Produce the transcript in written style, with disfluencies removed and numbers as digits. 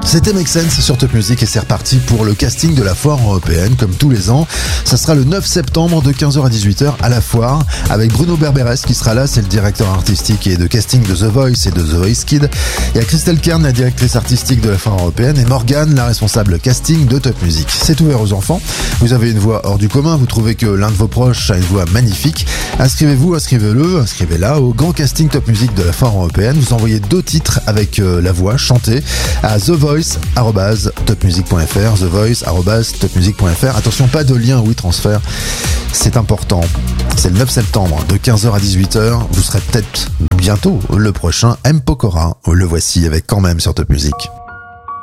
C'était Make Sense sur Top Music et c'est reparti pour le casting de la foire européenne comme tous les ans. Ça sera le 9 septembre de 15h à 18h à la foire avec Bruno Berberes qui sera là, c'est le directeur artistique et de casting de The Voice et de The Voice Kids. Il y a Christelle Kern, la directrice artistique de la foire européenne et Morgane, la responsable casting de Top Music. C'est ouvert aux enfants. Vous avez une voix hors du commun, vous trouvez que l'un de vos proches a une voix magnifique. Inscrivez-vous, inscrivez-le, inscrivez-la au grand casting Top Music de la foire européenne. Vous envoyez 2 titres avec la voix chantée à thevoice@topmusic.fr, thevoice@topmusic.fr. Attention, pas de lien WeTransfer, c'est important. C'est le 9 septembre de 15h à 18h. Vous serez peut-être bientôt le prochain M. Pokora. Le voici avec Quand même sur Top Music.